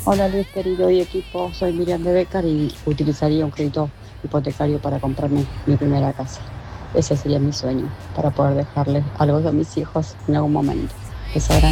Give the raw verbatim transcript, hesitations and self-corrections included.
Hola Luis, querido y equipo, soy Miriam de Becar y utilizaría un crédito hipotecario para comprarme mi primera casa. Ese sería mi sueño, para poder dejarles algo a mis hijos en algún momento. Beso grande.